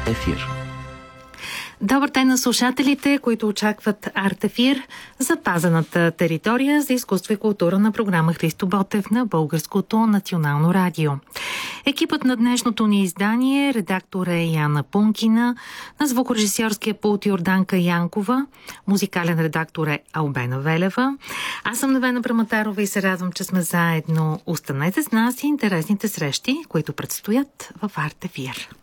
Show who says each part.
Speaker 1: Ефир.
Speaker 2: Добър ден на слушателите, които очакват Арт-ефир, запазената територия за изкуство и култура на програма Христо Ботев на Българското национално радио. Екипът на днешното ни издание, редактор е Яна Пункина, на звукорежисьорския пулт Йорданка Янкова, музикален редактор е Албена Велева. Аз съм Невена Браматарова и се радвам, че сме заедно. Останете с нас и интересните срещи, които предстоят в Арт-ефир.